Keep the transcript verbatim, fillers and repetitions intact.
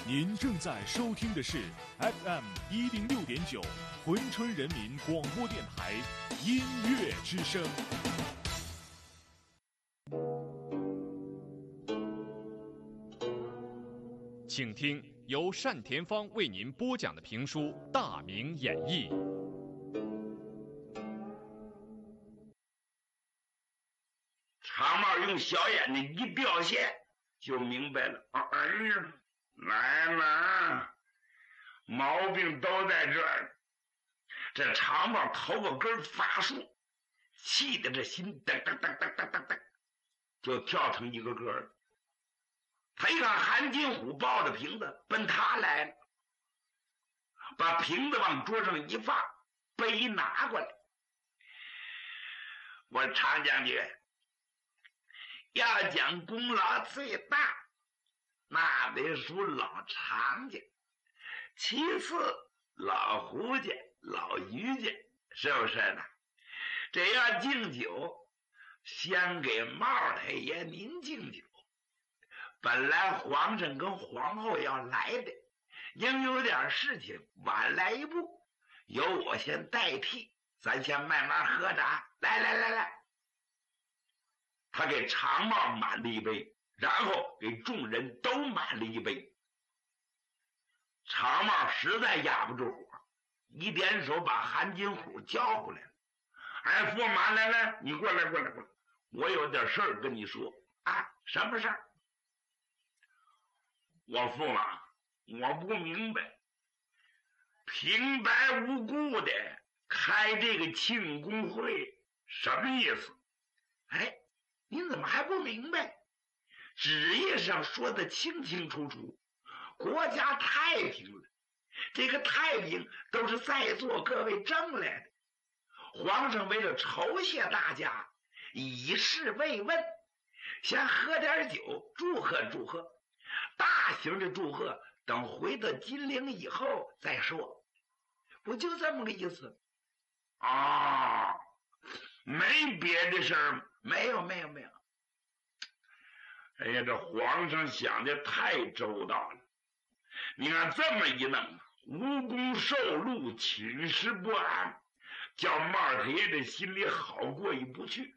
您正在收听的是 F M 一零六点九珲春人民广播电台音乐之声。请听由单田芳为您播讲的评书《大明演义》。 长帽用小眼睛一掉线，就明白了。哎呀，来了，毛病都在这儿。这长帽头发根发竖，气得这心噔噔噔噔噔噔噔，就跳成一个个了。他一看韩金虎抱着瓶子奔他来了，把瓶子往桌上一放，杯拿过来。我说常将军，要讲功劳最大，那得属老常家，其次老胡家、老于家，是不是呢？这要敬酒，先给茂太爷您敬酒。本来皇上跟皇后要来的，因有点事情晚来一步，由我先代替，咱先慢慢喝着啊！来来来来，他给长帽满了一杯，然后给众人都满了一杯。长帽实在压不住火，一点手把韩金虎叫过来了。哎，驸马，来来，你过来过来过来，我有点事儿跟你说啊。什么事儿？我驸马，我不明白，平白无故的开这个庆功会什么意思？哎，您怎么还不明白？纸页上说的清清楚楚，国家太平了，这个太平都是在座各位争来的。皇上为了酬谢大家，以示慰问，先喝点酒祝贺祝贺，大型的祝贺等回到金陵以后再说，不就这么个意思啊？没别的事儿？没有没有没有。哎呀，这皇上想的太周到了，你看这么一弄，无功受禄，寝食不安，叫茂太爷的心里好过意不去。